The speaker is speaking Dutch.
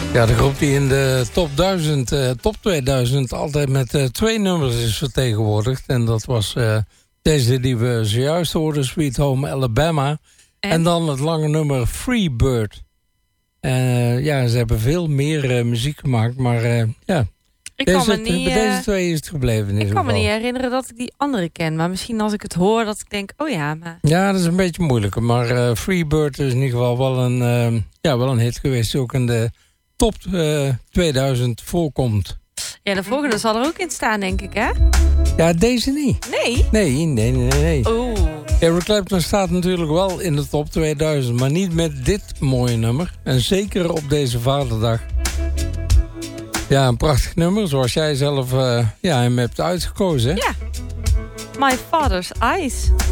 Ja, de groep die in de top 1000, top 2000 altijd met 2 nummers is vertegenwoordigd. En dat was deze die we zojuist hoorden, Sweet Home Alabama. En dan het lange nummer Free Bird. Ja, ze hebben veel meer muziek gemaakt, maar ja... Bij deze twee is het gebleven. Ik kan me niet herinneren dat ik die andere ken. Maar misschien als ik het hoor, dat ik denk, oh ja. Maar... Ja, dat is een beetje moeilijker. Maar Freebird is in ieder geval wel een hit geweest. Die ook in de top 2000 voorkomt. Ja, de volgende zal er ook in staan, denk ik, hè? Ja, deze niet. Nee? Nee. Oeh. Eric Clapton staat natuurlijk wel in de top 2000. Maar niet met dit mooie nummer. En zeker op deze Vaderdag. Ja, een prachtig nummer, zoals jij zelf hem hebt uitgekozen. Hè? Ja. My Father's Eyes.